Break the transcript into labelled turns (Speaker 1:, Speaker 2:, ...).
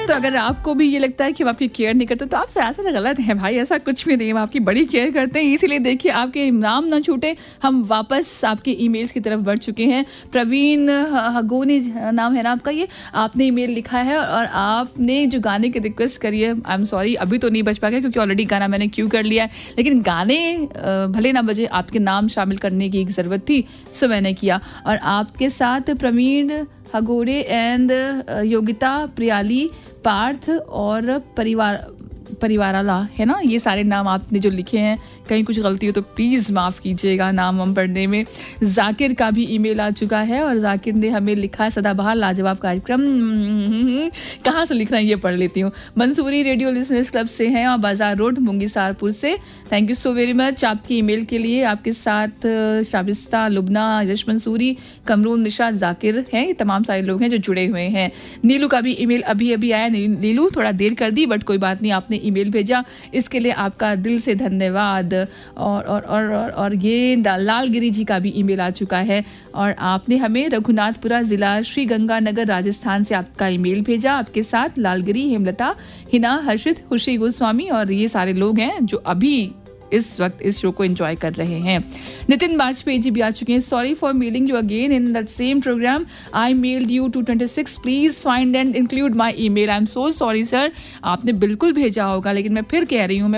Speaker 1: तो अगर आपको भी ये लगता है कि हम आपकी केयर नहीं करते तो आप सरासर गलत हैं भाई, ऐसा कुछ भी नहीं, हम आपकी बड़ी केयर करते हैं। इसीलिए देखिए आपके नाम ना छूटे, हम वापस आपके ईमेल्स की तरफ बढ़ चुके हैं। प्रवीण हगोनी नाम है ना आपका, ये आपने ईमेल लिखा है और आपने जो गाने की रिक्वेस्ट करी है, आई एम सॉरी अभी तो नहीं बज पाएगा क्योंकि ऑलरेडी गाना मैंने क्यू कर लिया है, लेकिन गाने भले ना बजे, आपके नाम शामिल करने की एक ज़रूरत थी सो मैंने किया। और आपके साथ प्रवीण हगोड़े एंड योगिता प्रियाली पार्थ और परिवाराला है ना, ये सारे नाम आपने जो लिखे हैं, कहीं कुछ गलती हो तो प्लीज़ माफ़ कीजिएगा नाम हम पढ़ने में। जाकिर का भी ईमेल आ चुका है और जाकिर ने हमें लिखा है सदाबहार लाजवाब कार्यक्रम, कहाँ से लिख रहे हैं ये पढ़ लेती हूँ। मंसूरी रेडियो लिसनर्स क्लब से हैं और बाजार रोड मुंगीसारपुर से। Thank you so very much आपकी ईमेल के लिए। आपके साथ शाबिस्ता, लुबना, यश मंसूरी, कमरून, निशा, जाकिर हैं, ये तमाम सारे लोग हैं जो जुड़े हुए हैं। नीलू का भी ईमेल अभी अभी आया। नीलू थोड़ा देर कर दी बट कोई बात नहीं, आपने ईमेल भेजा, इसके लिए आपका दिल से धन्यवाद। और ये लालगिरी जी का भी ईमेल आ चुका है और आपने हमें रघुनाथपुरा जिला श्री गंगानगर राजस्थान से आपका ईमेल भेजा। आपके साथ लालगिरी, हेमलता, हिना, हर्षित, खुशी गोस्वामी और ये सारे लोग हैं जो अभी इस वक्त इस शो को एंजॉय कर रहे हैं। नितिन वाजपेयी जी भी आ चुके हैं। Sorry for mailing you again in that same programme, I meld you 226, please find and include my email. I am so sorry sir, आपने बिल्कुल भेजा होगा लेकिन मैं फिर कह रही हूँ,